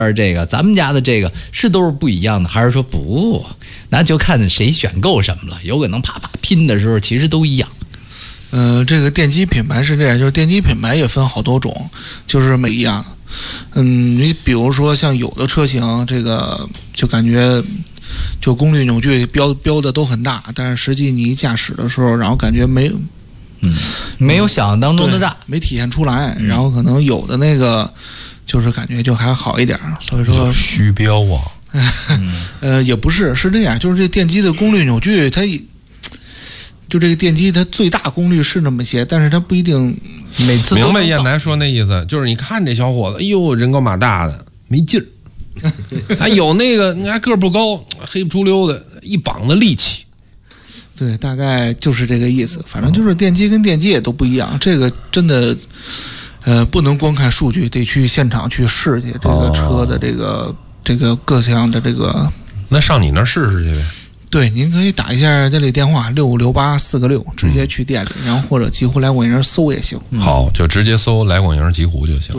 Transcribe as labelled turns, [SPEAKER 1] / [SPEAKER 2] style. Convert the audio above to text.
[SPEAKER 1] 这个咱们家的这个是都是不一样的，还是说不？那就看谁选购什么了。有可能啪拼的时候其实都一样。
[SPEAKER 2] 这个电机品牌是这样，就是电机品牌也分好多种，就是每一样。你比如说像有的车型，这个就感觉就功率扭矩标的都很大，但是实际你驾驶的时候，然后感觉没
[SPEAKER 1] 有想象当中的大，
[SPEAKER 2] 没体现出来。然后可能有的那个就是感觉就还好一点，所以说
[SPEAKER 3] 虚标啊。
[SPEAKER 2] 也不是，是这样，就是这电机的功率扭矩，它就这个电机它最大功率是那么些，但是它不一定
[SPEAKER 1] 每次都
[SPEAKER 3] 明白燕南说那意思，就是你看这小伙子，哎呦，人高马大的，没劲儿。还有那个你看个儿不高，黑不出溜的，一膀子力气。
[SPEAKER 2] 对，大概就是这个意思。反正就是电机跟电机也都不一样，这个真的不能光看数据，得去现场去试去这个车的这个各项的这个。
[SPEAKER 3] 那上你那儿试试去呗。
[SPEAKER 2] 对，您可以打一下这里电话6568-4个6，直接去店里，然后或者极狐来广营搜也行。
[SPEAKER 3] 好，就直接搜来广营极狐就行。